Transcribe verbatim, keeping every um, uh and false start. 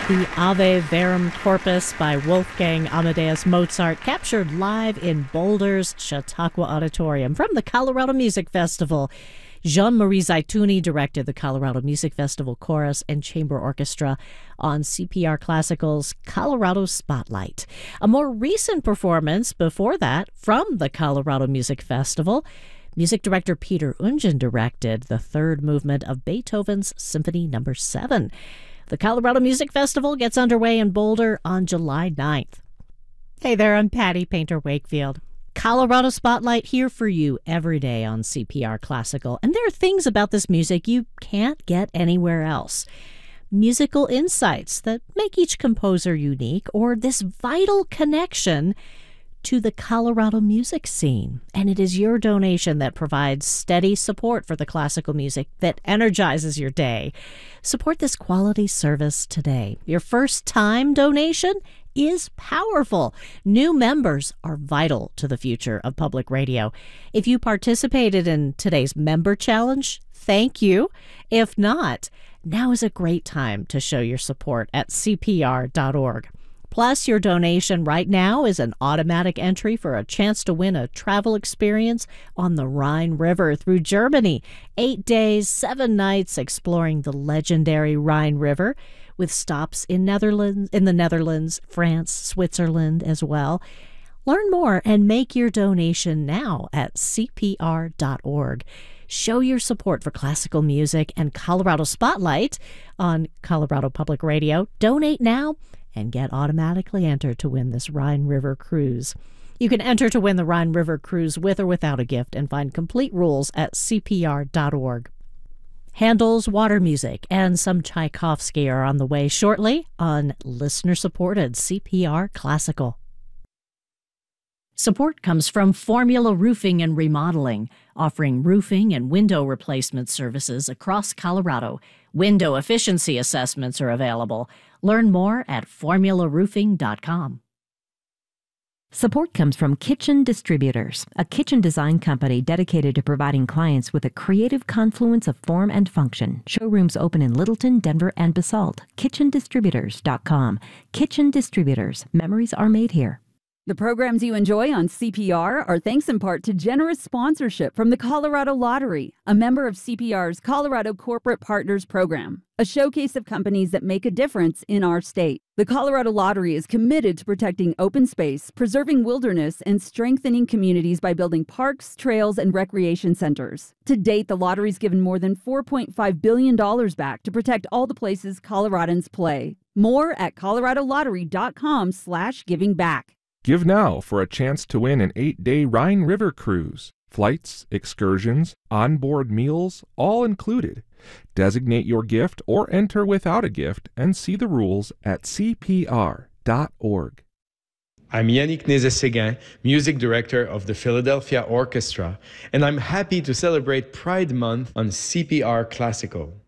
The Ave Verum Corpus by Wolfgang Amadeus Mozart, captured live in Boulder's Chautauqua Auditorium from the Colorado Music Festival. Jean-Marie Zaitouni directed the Colorado Music Festival Chorus and Chamber Orchestra on C P R Classical's Colorado Spotlight. A more recent performance before that from the Colorado Music Festival, music director Peter Ungen directed the third movement of Beethoven's Symphony Number seven. The Colorado Music Festival gets underway in Boulder on July ninth. Hey there, I'm Patty Painter Wakefield. Colorado Spotlight here for you every day on C P R Classical. And there are things about this music you can't get anywhere else. Musical insights that make each composer unique, or this vital connection to the Colorado music scene. And it is your donation that provides steady support for the classical music that energizes your day. Support this quality service today. Your first-time donation is powerful. New members are vital to the future of public radio. If you participated in today's member challenge, thank you. If not, now is a great time to show your support at C P R dot org. Plus, your donation right now is an automatic entry for a chance to win a travel experience on the Rhine River through Germany. Eight days, seven nights exploring the legendary Rhine River, with stops in Netherlands, in the Netherlands, France, Switzerland as well. Learn more and make your donation now at C P R dot org. Show your support for classical music and Colorado Spotlight on Colorado Public Radio. Donate now and get automatically entered to win this Rhine River cruise. You can enter to win the Rhine River cruise with or without a gift and find complete rules at C P R dot org. Handel's Water Music and some Tchaikovsky are on the way shortly on listener-supported C P R Classical. Support comes from Formula Roofing and Remodeling, offering roofing and window replacement services across Colorado. Window efficiency assessments are available. Learn more at formula roofing dot com. Support comes from Kitchen Distributors, a kitchen design company dedicated to providing clients with a creative confluence of form and function. Showrooms open in Littleton, Denver, and Basalt. kitchen distributors dot com. Kitchen Distributors. Memories are made here. The programs you enjoy on C P R are thanks in part to generous sponsorship from the Colorado Lottery, a member of C P R's Colorado Corporate Partners Program, a showcase of companies that make a difference in our state. The Colorado Lottery is committed to protecting open space, preserving wilderness, and strengthening communities by building parks, trails, and recreation centers. To date, the lottery's given more than four point five billion dollars back to protect all the places Coloradans play. More at colorado lottery dot com slash giving back. Give now for a chance to win an eight-day Rhine River cruise. Flights, excursions, onboard meals, all included. Designate your gift or enter without a gift and see the rules at C P R dot org. I'm Yannick Nézet-Séguin, Music Director of the Philadelphia Orchestra, and I'm happy to celebrate Pride Month on C P R Classical.